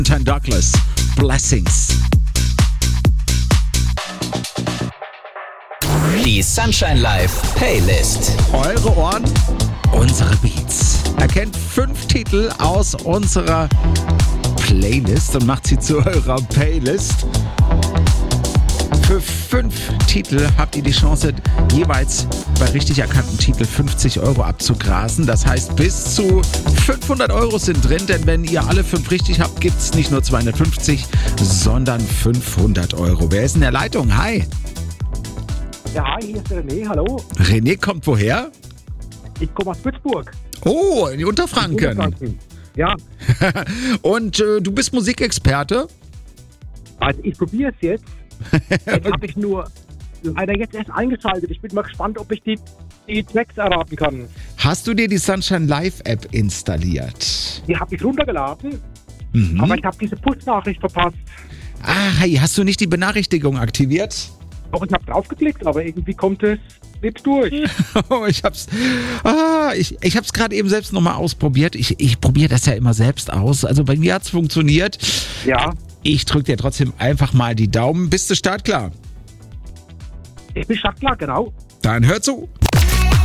Tom Douglas, Blessings. Die Sunshine Live Playlist. Eure Ohren, unsere Beats. Erkennt 5 Titel aus unserer Playlist und macht sie zu eurer Playlist. Für 5 Titel habt ihr die Chance, jeweils bei richtig erkannten Titeln 50 Euro abzugrasen. Das heißt, bis zu 500 Euro sind drin, denn wenn ihr alle 5 richtig habt, gibt es nicht nur 250, sondern 500 Euro. Wer ist in der Leitung? Hi. Ja, hi, hier ist der René, hallo. René kommt woher? Ich komme aus Würzburg. Oh, in Unterfranken. Ja, Und du bist Musikexperte? also ich probiere es jetzt. Jetzt habe ich nur leider jetzt erst eingeschaltet. Ich bin mal gespannt, ob ich die Tracks erraten kann. Hast du dir die Sunshine Live App installiert? Die habe ich runtergeladen, aber ich habe diese Push-Nachricht verpasst. Ah, hey, hast du nicht die Benachrichtigung aktiviert? Doch, ich habe draufgeklickt, aber irgendwie kommt es nicht durch. Oh, ich hab's gerade eben selbst nochmal ausprobiert. Ich probiere das ja immer selbst aus. Also bei mir hat's funktioniert. Ja, Ich drücke dir trotzdem einfach mal die Daumen. Bist du startklar? ich bin startklar, genau. Dann hör zu.